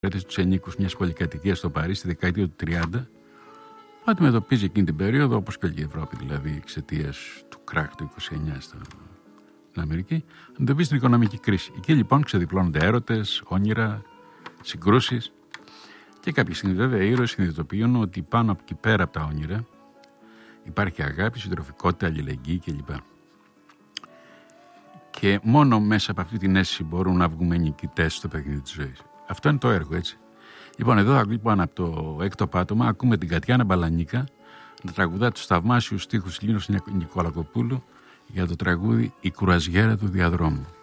τους ενίκους μιας πολυκατοικίας στο Παρίσι τη δεκαετία του 30, που αντιμετωπίζει εκείνη την περίοδο, όπως και όλη η Ευρώπη δηλαδή, εξαιτίας του κράχ του 29 στην Αμερική, αντιμετωπίζει την οικονομική κρίση. Εκεί λοιπόν ξεδιπλώνονται έρωτες, όνειρα, συγκρούσεις, και κάποια στιγμή βέβαια οι ήρωες συνειδητοποιούν ότι πάνω από εκεί πέρα από τα όνειρα υπάρχει αγάπη, συντροφικότητα, αλληλεγγύη κλπ. Και μόνο μέσα από αυτή την αίσθηση μπορούν να βγούμε νικητές στο παιχνίδι της ζωής. Αυτό είναι το έργο, έτσι. Λοιπόν, εδώ λοιπόν από το έκτο πάτωμα ακούμε την Κατιάνα Μπαλανίκα να τραγουδά τους θαυμάσιους στίχους Λίνος Νικολακοπούλου για το τραγούδι «Η κουραζιέρα του διαδρόμου».